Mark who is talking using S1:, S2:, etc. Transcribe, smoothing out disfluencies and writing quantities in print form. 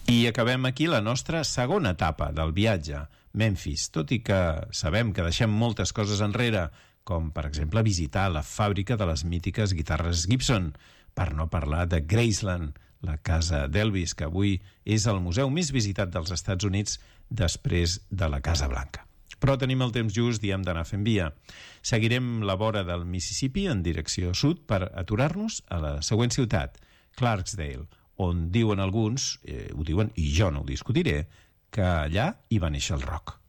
S1: I acabem aquí la nostra segona etapa del viatge, Memphis, tot i que sabem que deixem moltes coses enrere, com per exemple visitar la fàbrica de les mítiques guitarres Gibson, per no parlar de Graceland, la casa d'Elvis, que avui és el museu més visitat dels Estats Units després de la Casa Blanca. Però tenim el temps just i hem d'anar fent via. Seguirem la vora del Mississippi en direcció sud per aturar-nos a la següent ciutat, Clarksdale, on diuen alguns, ho diuen i jo no ho discutiré, que allà hi va néixer el rock.